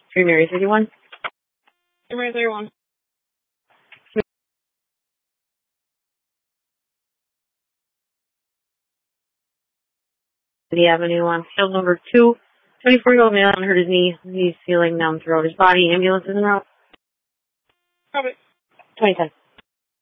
3 Mary 31. 3 Mary 31. The Avenue on field number 2. 24-year-old male hurt his knee. He's feeling numb throughout his body. Ambulance is en route. Copy. 2010.